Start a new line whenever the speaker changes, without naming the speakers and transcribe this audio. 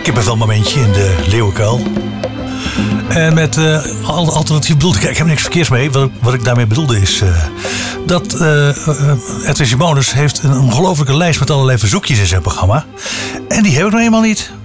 kippenvel momentje in de leeuwenkuil. En met alternatief bedoelde ik heb niks verkeers mee. Wat ik daarmee bedoelde is dat Edwin Simonis heeft een ongelofelijke lijst met allerlei verzoekjes in zijn programma. En die heb ik nou eenmaal niet.